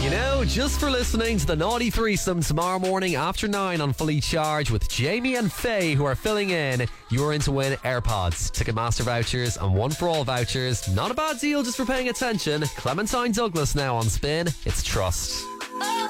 You know, just for listening to the Naughty Threesome tomorrow morning after 9 on Fully Charged with Jamie and Faye, who are filling in, you're in to win AirPods, Ticketmaster vouchers and One for All vouchers. Not a bad deal just for paying attention. Clementine Douglas now on Spin. It's Trust.